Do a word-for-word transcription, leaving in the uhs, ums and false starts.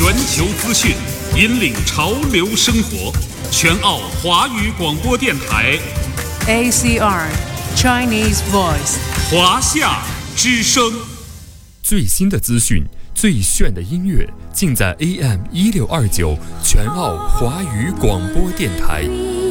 全球资讯，引领潮流生活。全澳华语广播电台 A C R Chinese Voice 华夏之声。 最新的资讯，最炫的音乐，尽在 A M 一六二九全澳华语广播电台。